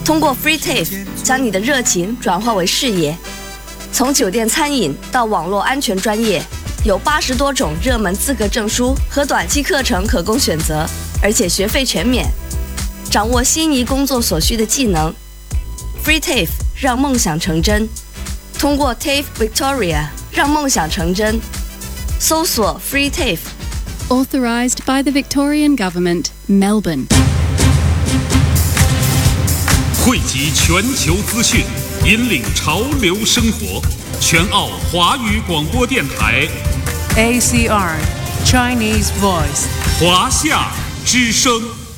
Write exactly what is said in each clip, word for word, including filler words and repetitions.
通过 Free TAFE 将你的热情转化为事业。从酒店餐饮到网络安全专业，有八十多种热门资格证书和短期课程可供选择，而且学费全免。掌握心仪工作所需的技能 ，Free TAFE 让梦想成真。通过 TAFE Victoria 让梦想成真。搜索 Free TAFE。Authorized by the Victorian Government, Melbourne。 汇集全球资讯，引领潮流生活。全澳华语广播电台 A C R Chinese Voice 华夏之声。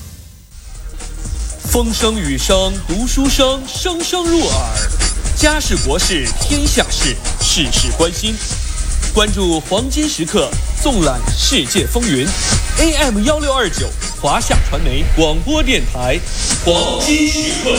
风声雨声读书声，声声入耳。家事国事天下事，事事关心。关注黄金时刻，纵览世界风云。A M 幺六二九华夏传媒广播电台黄金时刻。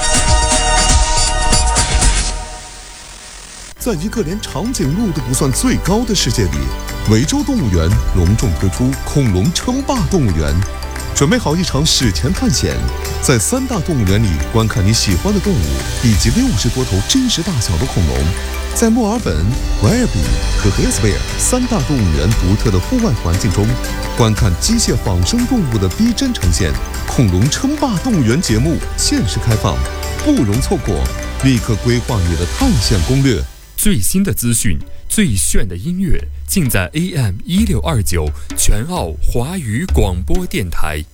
在一个连长颈鹿都不算最高的世界里，维州动物园隆重推出恐龙称霸动物园。准备好一场史前探险，在三大动物园里观看你喜欢的动物，以及六十多头真实大小的恐龙。在墨尔本、维尔比和黑斯贝尔三大动物园独特的户外环境中，观看机械仿生动物的逼真呈现。恐龙称霸动物园节目限时开放，不容错过，立刻规划你的探险攻略。 最新的资讯，最炫的音乐，尽在 A M 一六二九全澳华语广播电台。